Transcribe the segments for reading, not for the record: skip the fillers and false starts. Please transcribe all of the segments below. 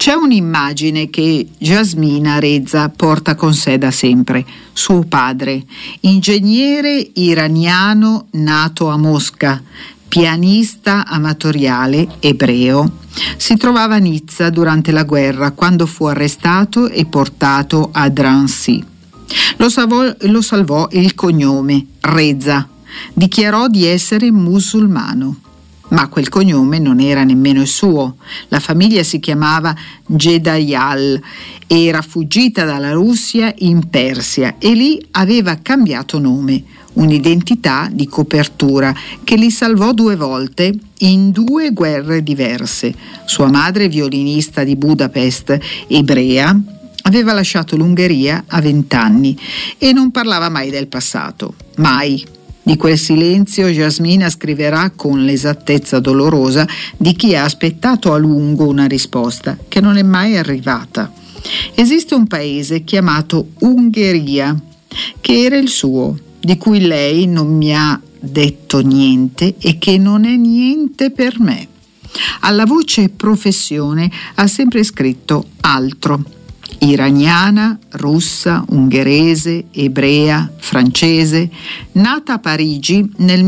C'è un'immagine che Jasmina Reza porta con sé da sempre. Suo padre, ingegnere iraniano nato a Mosca, pianista amatoriale ebreo, si trovava a Nizza durante la guerra quando fu arrestato e portato a Drancy. Lo salvò il cognome Reza. Dichiarò di essere musulmano, ma quel cognome non era nemmeno il suo. La famiglia si chiamava Jedayal, era fuggita dalla Russia in Persia e lì aveva cambiato nome, un'identità di copertura che li salvò 2 volte in 2 guerre diverse. Sua madre, violinista di Budapest, ebrea, aveva lasciato l'Ungheria a 20 anni e non parlava mai del passato, mai. Di quel silenzio Jasmina scriverà con l'esattezza dolorosa di chi ha aspettato a lungo una risposta che non è mai arrivata. Esiste un paese chiamato Ungheria, che era il suo, di cui lei non mi ha detto niente e che non è niente per me. Alla voce professione ha sempre scritto altro. Iraniana, russa, ungherese, ebrea, francese, nata a Parigi nel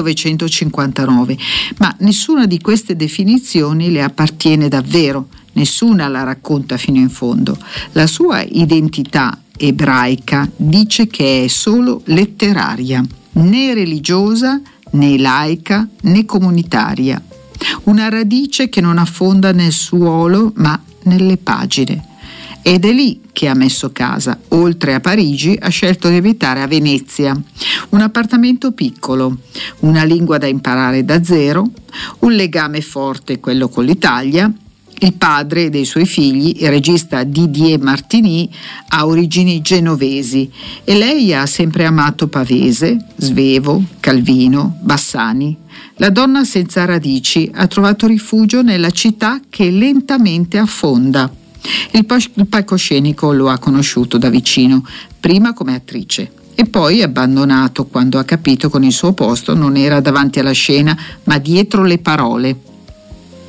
1959, ma nessuna di queste definizioni le appartiene davvero, nessuna la racconta fino in fondo. La sua identità ebraica dice che è solo letteraria, né religiosa, né laica, né comunitaria. Una radice che non affonda nel suolo ma nelle pagine. Ed è lì che ha messo casa. Oltre a Parigi ha scelto di abitare a Venezia. Un appartamento piccolo, una lingua da imparare da zero, un legame forte, quello con l'Italia. Il padre dei suoi figli, il regista Didier Martini, ha origini genovesi e lei ha sempre amato Pavese, Svevo, Calvino, Bassani. La donna senza radici ha trovato rifugio nella città che lentamente affonda. Il palcoscenico lo ha conosciuto da vicino, prima come attrice e poi abbandonato quando ha capito che il suo posto non era davanti alla scena ma dietro le parole.